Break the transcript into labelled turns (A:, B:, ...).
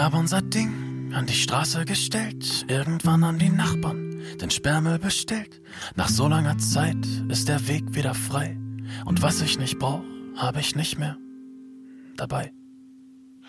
A: Hab unser Ding an die Straße gestellt, irgendwann haben die Nachbarn den Sperrmüll bestellt. Nach so langer Zeit ist der Weg wieder frei und was ich nicht brauch, hab ich nicht mehr dabei.